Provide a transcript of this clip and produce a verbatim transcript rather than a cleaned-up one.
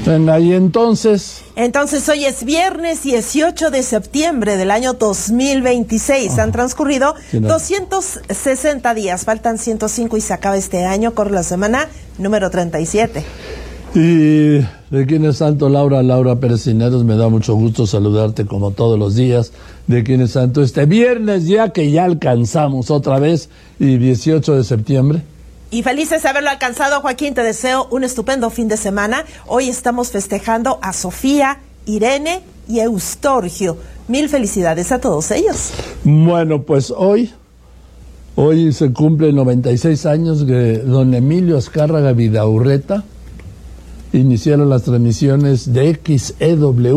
Venga, y entonces... Entonces hoy es viernes dieciocho de septiembre del año dos mil veintiséis. Oh, han transcurrido no. doscientos sesenta días, faltan ciento cinco y se acaba este año, corre la semana número treinta y siete. Y de quién es santo, Laura, Laura Pérez Cineros, me da mucho gusto saludarte como todos los días. De quién es santo este viernes, ya que ya alcanzamos otra vez, y dieciocho de septiembre. Y felices de haberlo alcanzado, Joaquín, te deseo un estupendo fin de semana. Hoy estamos festejando a Sofía, Irene y Eustorgio. Mil felicidades a todos ellos. Bueno, pues hoy, hoy se cumplen noventa y seis años que don Emilio Azcárraga Vidaurreta iniciaron las transmisiones de X E W